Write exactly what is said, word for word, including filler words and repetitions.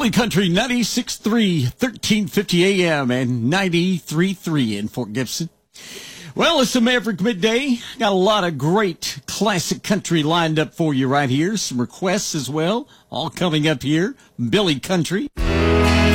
Billy Country ninety-six point three, thirteen fifty A M and ninety-three point three in Fort Gibson. Well, it's a Maverick Midday. Got a lot of great classic country lined up for you right here. Some requests as well, all coming up here. Billy Country.